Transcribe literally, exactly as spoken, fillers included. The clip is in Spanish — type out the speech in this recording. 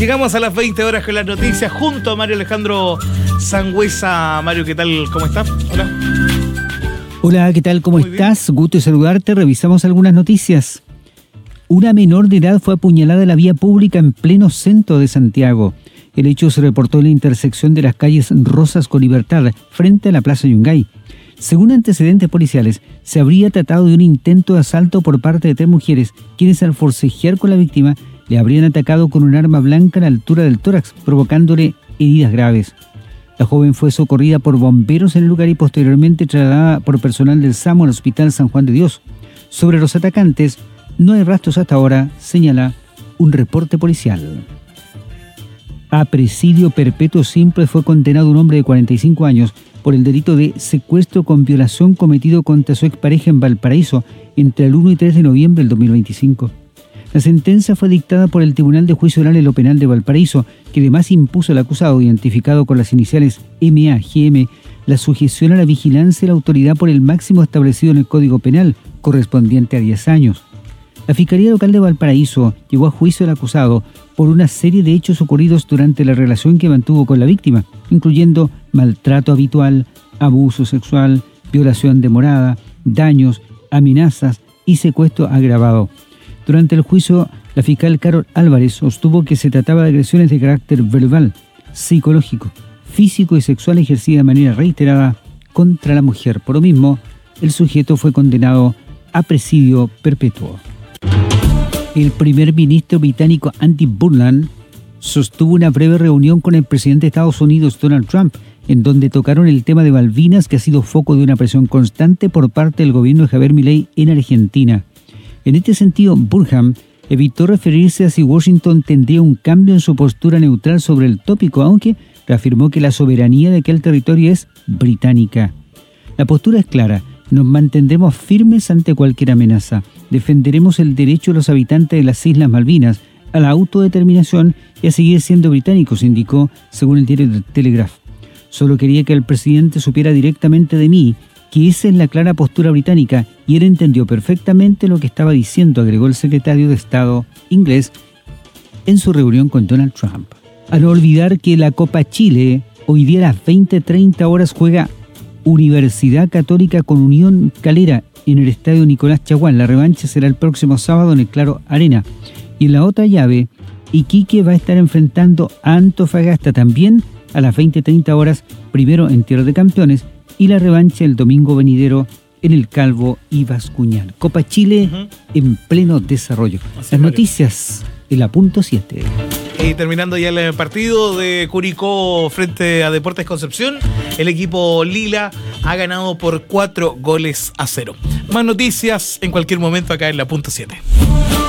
Llegamos a las veinte horas con las noticias junto a Mario Alejandro Sangüesa. Mario, ¿qué tal? ¿Cómo estás? Hola. Hola, ¿qué tal? ¿Cómo Muy estás? Bien. Gusto de saludarte. Revisamos algunas noticias. Una menor de edad fue apuñalada en la vía pública en pleno centro de Santiago. El hecho se reportó en la intersección de las calles Rosas con Libertad, frente a la Plaza Yungay. Según antecedentes policiales, se habría tratado de un intento de asalto por parte de tres mujeres, quienes al forcejear con la víctima le habrían atacado con un arma blanca a la altura del tórax, provocándole heridas graves. La joven fue socorrida por bomberos en el lugar y posteriormente trasladada por personal del SAMU al Hospital San Juan de Dios. Sobre los atacantes, no hay rastros hasta ahora, señala un reporte policial. A presidio perpetuo simple fue condenado un hombre de cuarenta y cinco años por el delito de secuestro con violación cometido contra su expareja en Valparaíso entre el uno y tres de noviembre del dos mil veinticinco. La sentencia fue dictada por el Tribunal de Juicio Oral en lo Penal de Valparaíso, que además impuso al acusado, identificado con las iniciales M A G M, la sujeción a la vigilancia de la autoridad por el máximo establecido en el Código Penal, correspondiente a diez años. La Fiscalía Local de Valparaíso llevó a juicio al acusado por una serie de hechos ocurridos durante la relación que mantuvo con la víctima, incluyendo maltrato habitual, abuso sexual, violación de morada, daños, amenazas y secuestro agravado. Durante el juicio, la fiscal Carol Álvarez sostuvo que se trataba de agresiones de carácter verbal, psicológico, físico y sexual ejercidas de manera reiterada contra la mujer. Por lo mismo, el sujeto fue condenado a presidio perpetuo. El primer ministro británico Andy Burnham sostuvo una breve reunión con el presidente de Estados Unidos, Donald Trump, en donde tocaron el tema de Malvinas, que ha sido foco de una presión constante por parte del gobierno de Javier Milei en Argentina. En este sentido, Burnham evitó referirse a si Washington tendría un cambio en su postura neutral sobre el tópico, aunque reafirmó que la soberanía de aquel territorio es británica. La postura es clara: nos mantendremos firmes ante cualquier amenaza. Defenderemos el derecho de los habitantes de las Islas Malvinas a la autodeterminación y a seguir siendo británicos, indicó, según el diario The Telegraph. Solo quería que el presidente supiera directamente de mí que esa es la clara postura británica y él entendió perfectamente lo que estaba diciendo, agregó el secretario de Estado inglés en su reunión con Donald Trump. A no olvidar que la Copa Chile hoy día a las veinte treinta horas juega Universidad Católica con Unión Calera en el estadio Nicolás Chaguán. La revancha será el próximo sábado en el Claro Arena. Y en la otra llave, Iquique va a estar enfrentando a Antofagasta también a las veinte treinta horas, primero en Tierra de Campeones, y la revancha el domingo venidero en el Calvo y Bascuñán. Copa Chile uh-huh. en pleno desarrollo. Así Las noticias en la punto siete. Y terminando ya el partido de Curicó frente a Deportes Concepción, el equipo Lila ha ganado por cuatro goles a cero. Más noticias en cualquier momento acá en la punto siete.